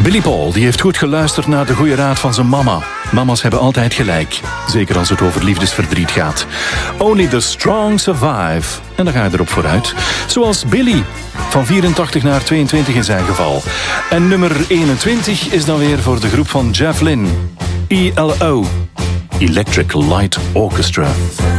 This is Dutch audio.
Billy Paul die heeft goed geluisterd naar de goede raad van zijn mama. Mama's hebben altijd gelijk. Zeker als het over liefdesverdriet gaat. Only the strong survive. En dan ga je erop vooruit. Zoals Billy. Van 84 naar 22 in zijn geval. En nummer 21 is dan weer voor de groep van Jeff Lynne. ELO. Electric Light Orchestra.